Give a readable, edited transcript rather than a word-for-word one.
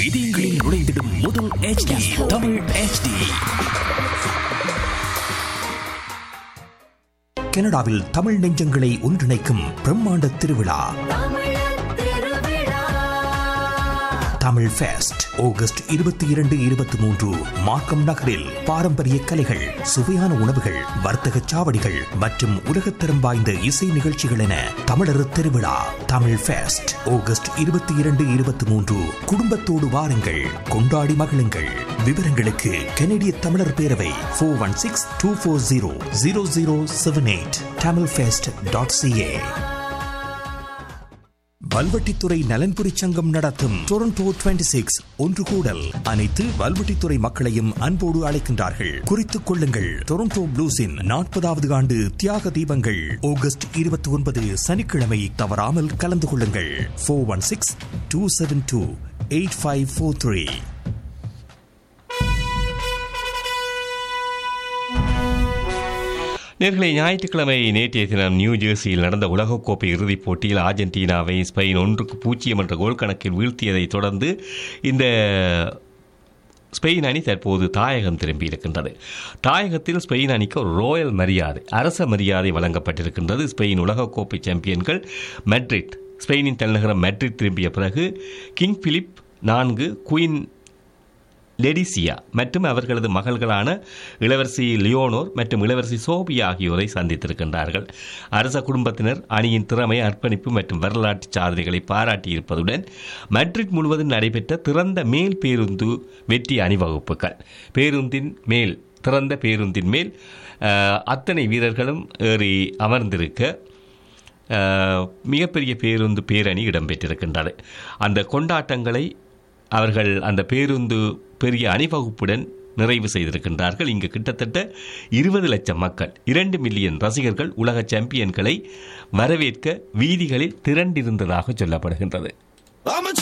இதயங்களில் நுழைந்திடும் முதல் HD தமிழ் HD. கனடாவில் தமிழ் நெஞ்சங்களை ஒன்றிணைக்கும் பிரம்மாண்ட திருவிழா தமிழ் ஃபெஸ்ட் ஆகஸ்ட் 22-23 மார்க்கம் நகரில் பாரம்பரிய கலைகள், சுவையான உணவுகள், வர்த்தக சாவடிகள் மற்றும் உலகத்தரம் வாய்ந்த இசை நிகழ்ச்சிகள் என தமிழர் திருவிழா தமிழ் ஃபெஸ்ட் ஆகஸ்ட் 22-23. குடும்பத்தோடு வாருங்கள், கொண்டாடி மகிழுங்கள். விவரங்களுக்கு கனடிய தமிழர் பேரவை 416-240-0078 tamilfest.ca. வல்வெட்டித்துறை நலன்புரி சங்கம் நடத்தும் டொரண்டோ 26 ஒன்று கூடல் அனைத்து வல்வெட்டித்துறை மக்களையும் அன்போடு அழைக்கின்றார்கள். குறித்துக் கொள்ளுங்கள். டொரண்டோ ப்ளூஸின் 40வது ஆண்டு தியாக தீபங்கள் ஆகஸ்ட் 29 சனிக்கிழமை. தவறாமல் கலந்து கொள்ளுங்கள். 416-272-8543. நேர்களை, ஞாயிற்றுக்கிழமை நேற்றைய தினம் நியூ ஜெர்சியில் நடந்த உலகக்கோப்பை இறுதிப் போட்டியில் அர்ஜென்டினாவை ஸ்பெயின் 1-0 என்ற கோல் கணக்கில் வீழ்த்தியதைத் தொடர்ந்து இந்த ஸ்பெயின் அணி தற்போது தாயகம் திரும்பியிருக்கின்றது. தாயகத்தில் ஸ்பெயின் அணிக்கு ஒரு ரோயல் மரியாதை, அரச மரியாதை வழங்கப்பட்டிருக்கின்றது. ஸ்பெயின் உலகக்கோப்பை சாம்பியன்கள் மெட்ரிட், ஸ்பெயினின் தலைநகரம் மெட்ரிட் திரும்பிய பிறகு கிங் பிலிப் 4, குயின் லெடிசியா மற்றும் அவர்களது மகள்களான இளவரசி லியோனோர் மற்றும் இளவரசி சோபியா ஆகியோரை சந்தித்திருக்கின்றார்கள். அரச குடும்பத்தினர் அணியின் திறமை, அர்ப்பணிப்பு மற்றும் வரலாற்று சாதனைகளை பாராட்டியிருப்பதுடன் மெட்ரிட் முழுவதும் நடைபெற்ற திறந்த மேல் பேருந்து வெற்றி அணிவகுப்புகள், திறந்த பேருந்தின் மேல் அத்தனை வீரர்களும் ஏறி அமர்ந்திருக்க மிகப்பெரிய பேருந்து பேரணி இடம்பெற்றிருக்கின்றது. அந்த கொண்டாட்டங்களை அவர்கள் அந்த பேருந்து பெரிய அணிவகுப்புடன் நிறைவு செய்திருக்கின்றார்கள். இங்கு கிட்டத்தட்ட 20 லட்சம் மக்கள், 2 மில்லியன் ரசிகர்கள் உலக சாம்பியன்களை வரவேற்க வீதிகளில் திரண்டிருந்ததாக சொல்லப்படுகின்றது.